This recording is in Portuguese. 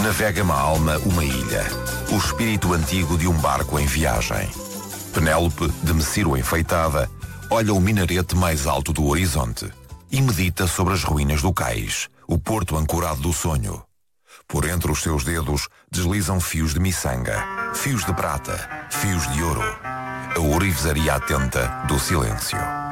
Navega-me a alma uma ilha, o espírito antigo de um barco em viagem. Penélope, de Messiro enfeitada, olha o minarete mais alto do horizonte e medita sobre as ruínas do cais, o porto ancorado do sonho. Por entre os seus dedos deslizam fios de miçanga, fios de prata, fios de ouro. A ourivesaria atenta do silêncio.